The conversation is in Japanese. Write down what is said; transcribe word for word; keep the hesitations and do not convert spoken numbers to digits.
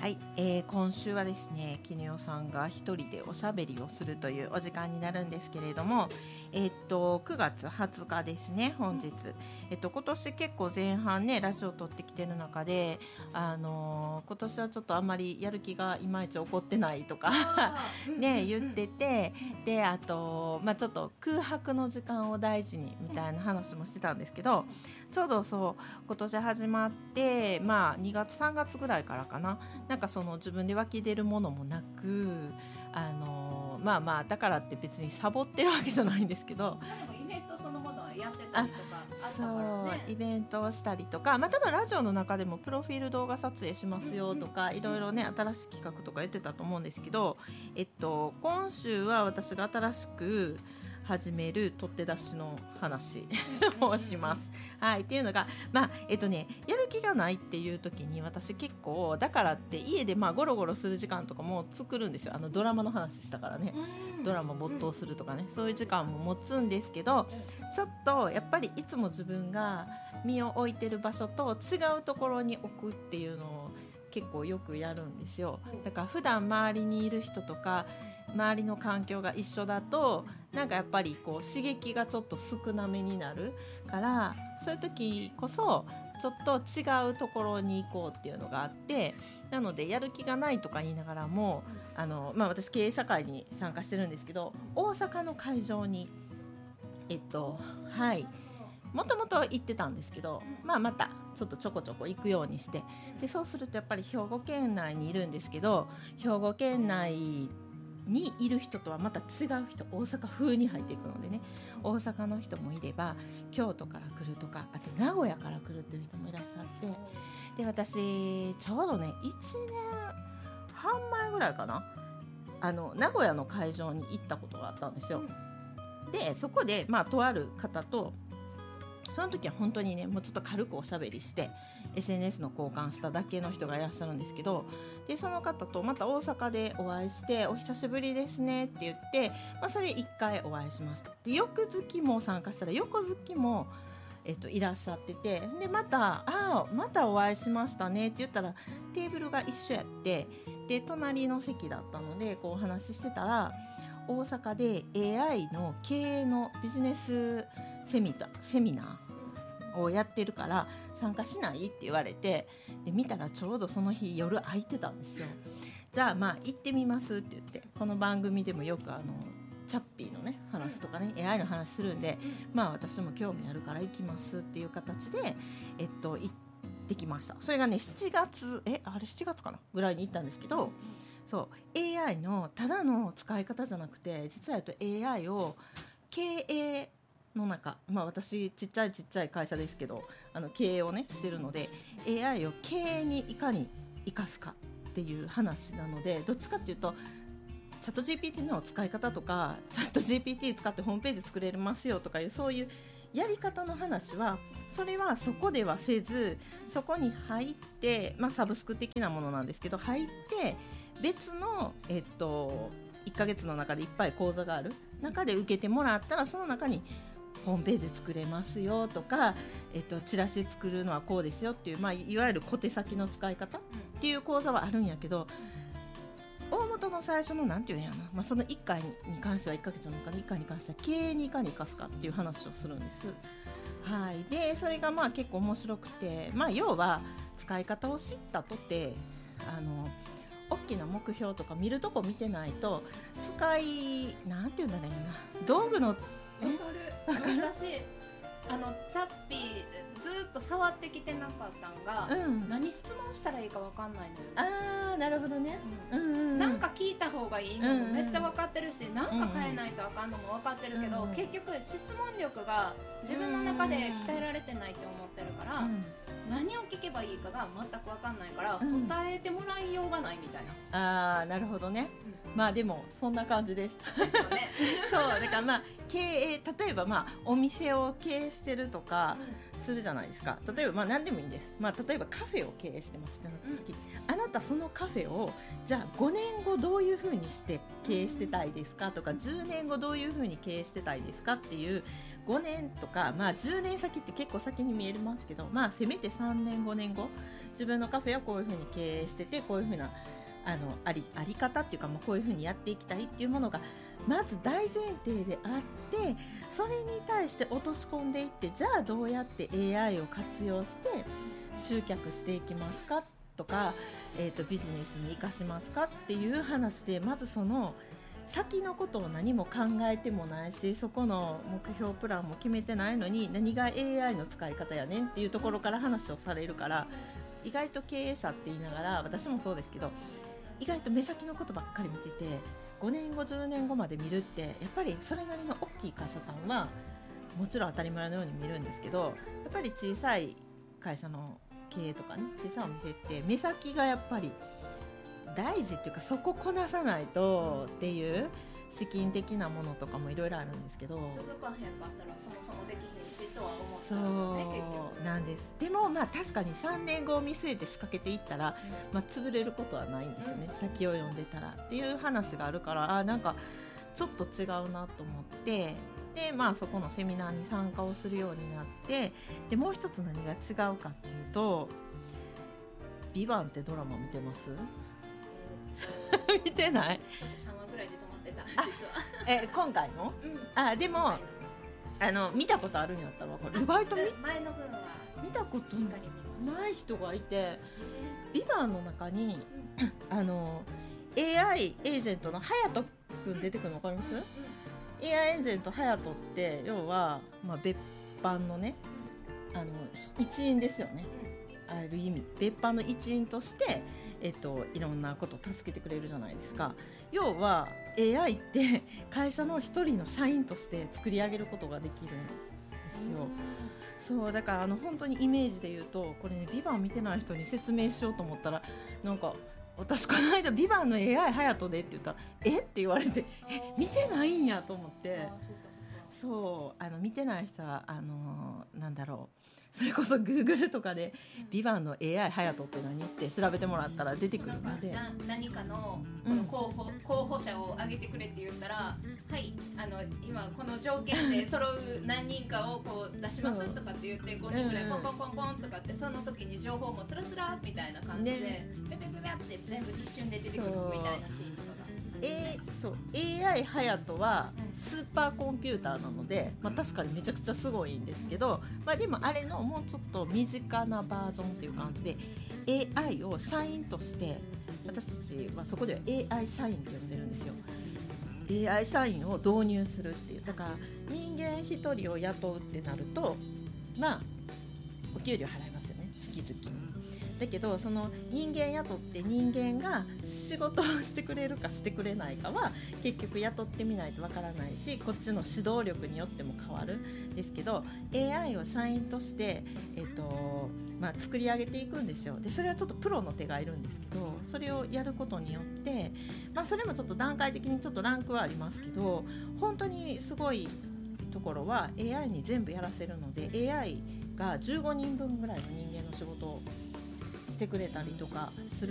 はい、えー、今週はですね、きねおさんが一人でおしゃべりをするというお時間になるんですけれども、えー、っとくがつはつかですね、本日、えー、っと今年結構前半ねラジオを撮ってきてる中で、あのー、今年はちょっとあんまりやる気がいまいち起こってないとかね言ってて、であと、まあ、ちょっと空白の時間を大事にみたいな話もしてたんですけど、ちょうどそう今年始まって、まあ、にがつさんがつぐらいからかな、なんかその自分で湧き出るものもなく、あのまあまあだからって別にサボってるわけじゃないんですけど、 イベントそのものはやってたりとかあったからね。 そうイベントをしたりとか、まあ、多分ラジオの中でもプロフィール動画撮影しますよとか、いろいろね新しい企画とか言ってたと思うんですけど、えっと、今週は私が新しく始める取って出しの話をします。はい、っていうのが、まあえっとね、やる気がないっていう時に私結構だからって家でまあゴロゴロする時間とかも作るんですよ。あのドラマの話したからね、ドラマ没頭するとかね、そういう時間も持つんですけど、ちょっとやっぱりいつも自分が身を置いてる場所と違うところに置くっていうのを結構よくやるんですよ。だから普段周りにいる人とか周りの環境が一緒だとなんかやっぱりこう刺激がちょっと少なめになるから、そういう時こそちょっと違うところに行こうっていうのがあって、なのでやる気がないとか言いながらも、あの、まあ、私経営社会に参加してるんですけど、大阪の会場にえっとはいもともと行ってたんですけど、まあ、またちょっとちょこちょこ行くようにして、でそうするとやっぱり兵庫県内にいるんですけど、兵庫県内にいる人とはまた違う人、大阪風に入っていくのでね、大阪の人もいれば京都から来るとか、あと名古屋から来るっていう人もいらっしゃって、で私ちょうどねいちねんはんまえぐらいかな、あの名古屋の会場に行ったことがあったんですよ。でそこで、まあ、とある方とその時は本当にねもうちょっと軽くおしゃべりして エスエヌエス の交換しただけの人がいらっしゃるんですけど、でその方とまた大阪でお会いして、お久しぶりですねって言って、まあ、それいっかいお会いしました。で翌月も参加したら翌月も、えっと、いらっしゃってて、でまたあまたお会いしましたねって言ったらテーブルが一緒やって、で隣の席だったのでこうお話ししてたら、大阪で エーアイ の経営のビジネスセミナー、セミナーをやってるから参加しないって言われて、で見たらちょうどその日夜空いてたんですよ。じゃあまあ行ってみますって言って、この番組でもよくあのチャッピーのね話とかね、うん、エーアイ の話するんで、うん、まあ私も興味あるから行きますっていう形でえっと行ってきました。それがねしちがつえあれしちがつかなぐらいに行ったんですけど、そう エーアイ のただの使い方じゃなくて、実はと エーアイ を経営の中、まあ、私ちっちゃいちっちゃい会社ですけど、あの経営をねしてるので エーアイ を経営にいかに生かすかっていう話なので、どっちかっていうとチャット ジーピーティー の使い方とか、チャット ジーピーティー 使ってホームページ作れますよとかいうそういうやり方の話は、それはそこではせず、そこに入って、まあ、サブスク的なものなんですけど入って別の、えっと、いっかげつの中でいっぱい講座がある中で受けてもらったら、その中にホームページ作れますよとか、えっと、チラシ作るのはこうですよっていう、まあ、いわゆる小手先の使い方っていう講座はあるんやけど、大元の最初のなんていうんやな、まあ、そのいっかいに関してはいっかげつの中でいっかいに関しては経営にいかに生かすかっていう話をするんです。はい、でそれがまあ結構面白くて、まあ、要は使い方を知ったとて、あの大きな目標とか見るとこ見てないと使いなんていうんだろうな、道具のわかる。私あのチャッピーずっと触ってきてなかったんが、うん、何質問したらいいか分かんないのよ。 あーなるほどね、 うんうんうん、なんか聞いた方がいいのもめっちゃ分かってるし、うんうん、なんか変えないとあかんのも分かってるけど、うんうん、結局質問力が自分の中で鍛えられてないって思ってるから、うん、何を聞けばいいかが全く分かんないから、うん、答えてもらいようがないみたいな。あーなるほどね、うん、まあでもそんな感じです。 ですよね。 そうだからまあ経営、例えばまあお店を経営してるとか、うん、 するじゃないですか。例えばまあ何でもいいんです、まあ、例えばカフェを経営してますってなった時、うん、あなたそのカフェをじゃあごねんごどういうふうにして経営してたいですかとか、じゅうねんごどういうふうに経営してたいですかっていう、ごねんとか、まあ、じゅうねん先って結構先に見えますけど、まあ、せめてさんねんごねんご自分のカフェはこういうふうに経営してて、こういうふうなあの あり、あり方っていうか、もうこういうふうにやっていきたいっていうものがまず大前提であって、それに対して落とし込んでいって、じゃあどうやって エーアイ を活用して集客していきますかとか、えーと、ビジネスに生かしますかっていう話で、まずその先のことを何も考えてもないし、そこの目標プランも決めてないのに、何が エーアイ の使い方やねんっていうところから話をされるから、意外と経営者って言いながら、私もそうですけど、意外と目先のことばっかり見てて、ごねんごじゅうねんごまで見るって、やっぱりそれなりの大きい会社さんはもちろん当たり前のように見るんですけど、やっぱり小さい会社の経営とかね、小さいお店って目先がやっぱり大事っていうか、そここなさないとっていう資金的なものとかもいろいろあるんですけど、 続かへんかったらそもそもできへんしとは思っちゃうよね、結局。 そうなんです。でもまあ確かにさんねんごを見据えて仕掛けていったら、まあ、潰れることはないんですよね、うん、先を読んでたらっていう話があるから、あ、なんかちょっと違うなと思って、で、まあ、そこのセミナーに参加をするようになって、でもう一つ何が違うかっていうと、ビバンってドラマ見てます？えー、見てない？ ちょっとさんわぐらいで止まってた実は。 え今回の、うん、あでもあの見たことあるんやったら分かる。意外と前の分は見たことない人がいて、ビバンの中に、うん、あの エーアイ エージェントのハヤト君出てくるの分かります？うんうん、エーアイ エージェントハヤトって要は、まあ、別班のね、あの一員ですよね。ある意味別班の一員として、えっと、いろんなことを助けてくれるじゃないですか。要は エーアイ って会社の一人の社員として作り上げることができるんですよ。そうだからあの本当にイメージで言うと、これね、ビバン見てない人に説明しようと思ったら、なんか私この間ビバンの エーアイ ハヤトでって言ったら、えって言われて、え見てないんやと思って。そうあの見てない人はあのなんだろう、それこそ Google とかでビバンの エーアイ ハヤトって何って調べてもらったら出てくるので、 な何かのこの候補、うん、候補者を挙げてくれって言ったら、はいあの今この条件で揃う何人かをこう出しますとかって言ってごにんぐらいポンポンポンポンとかって、その時に情報もつらつらみたいな感じで、ね、ペペペペって全部一瞬で出てくるみたいなシーンとかが。 えー、そう エーアイ ハヤトはスーパーコンピューターなので、まあ、確かにめちゃくちゃすごいんですけど、まあ、でもあれのもうちょっと身近なバージョンっていう感じで エーアイ を社員として、私たちはそこでは エーアイ 社員って呼んでるんですよ。 エーアイ 社員を導入するっていう、だから人間一人を雇うってなると、まあお給料払いますよね、月々。だけどその人間雇って人間が仕事をしてくれるかしてくれないかは結局雇ってみないとわからないし、こっちの指導力によっても変わるんですけど、 エーアイ を社員として、えっとまあ、作り上げていくんですよ。でそれはちょっとプロの手がいるんですけど、それをやることによって、まあ、それもちょっと段階的にちょっとランクはありますけど、本当にすごいところは エーアイ に全部やらせるので、 エーアイ がじゅうごにんぶんぐらいの人間の仕事をしてくれたりとかする